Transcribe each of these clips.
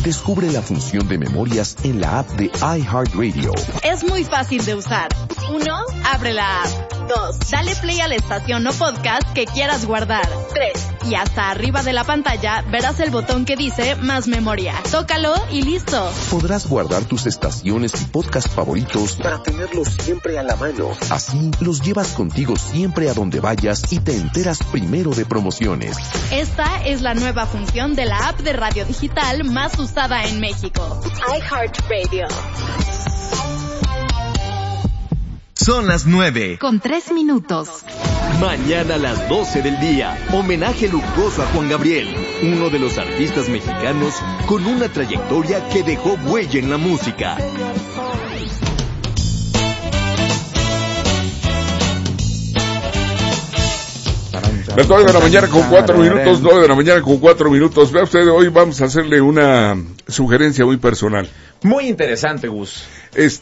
Descubre la función de memorias en la app de iHeartRadio. Es muy fácil de usar. 1. Abre la app. 2. Dale play a la estación o podcast que quieras guardar. 3. Y hasta arriba de la pantalla verás el botón que dice Más Memoria. Tócalo y listo. Podrás guardar tus estaciones y podcast favoritos para tenerlos siempre a la mano. Así los llevas contigo siempre a donde vayas y te enteras primero de promociones. Esta es la nueva función de la app de radio digital más usada en México. iHeartRadio. Son las 9:03. Mañana a las 12 del día, homenaje luctuoso a Juan Gabriel, uno de los artistas mexicanos con una trayectoria que dejó huella en la música. Las 9 de la mañana con 4 minutos, 9 de la mañana con 4 minutos. Vea usted, hoy vamos a hacerle una sugerencia muy personal. Muy interesante, Gus. Es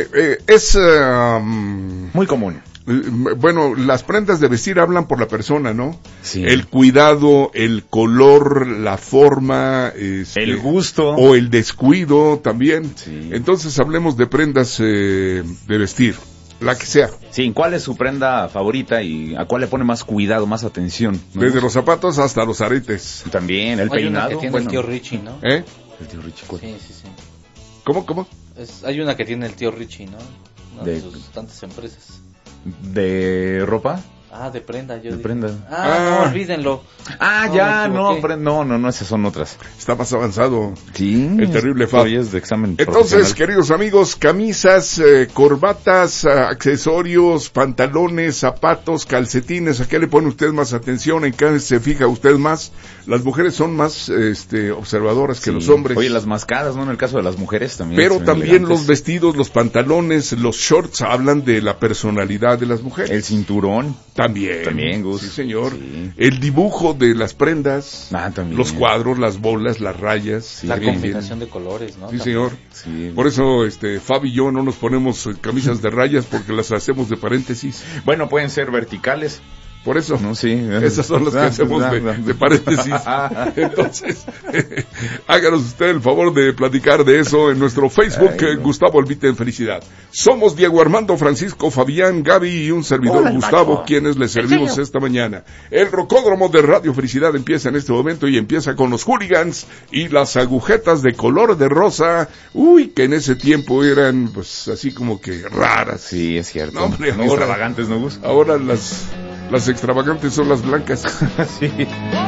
muy común. Bueno, las prendas de vestir hablan por la persona, ¿no? Sí. El cuidado, el color, la forma, el gusto o el descuido también. Sí. Entonces hablemos de prendas de vestir, la que sea. Sí, ¿cuál es su prenda favorita y a cuál le pone más cuidado, más atención? ¿No? Desde los zapatos hasta los aretes. También, el peinado. Hay una que tiene el tío Richie, ¿no? ¿Eh? El tío Richie, ¿cuál? Sí. ¿Cómo? Hay una que tiene el tío Richie, ¿no? Una de sus tantas empresas. ¿De ropa? De prenda, yo de dije. prenda. No, olvídenlo. No, esas son otras. Está más avanzado. Sí. El terrible Fab. Es de examen. Entonces, queridos amigos, camisas, corbatas, accesorios, pantalones, zapatos, calcetines, ¿a qué le pone usted más atención? ¿En qué se fija usted más? Las mujeres son más observadoras que los hombres. Oye, las mascadas, ¿no? En el caso de las mujeres también. Pero también elegantes. los vestidos, los pantalones, los shorts hablan de la personalidad de las mujeres. El cinturón. También, Gus. Sí, señor. Sí. El dibujo de las prendas, también. los cuadros, las bolas, las rayas. Sí, la combinación de colores, ¿no? Sí, También. señor. Sí. Por eso, Fabi y yo no nos ponemos camisas de rayas porque las hacemos de paréntesis. Bueno, pueden ser verticales. Por eso, no, sí. Esas son las que hacemos de paréntesis. Entonces, háganos usted el favor de platicar de eso en nuestro Facebook, Gustavo Albite en Felicidad. Somos Diego Armando, Francisco, Fabián, Gaby y un servidor, Hola, Gustavo, Macho. quienes les servimos esta mañana. El rocódromo de Radio Felicidad empieza en este momento y empieza con los hooligans y las agujetas de color de rosa. Uy, que en ese tiempo eran, pues, así como que raras. Sí, es cierto. No, hombre, extravagantes, ¿no, Gus? Ahora las extravagantes son las blancas. Sí.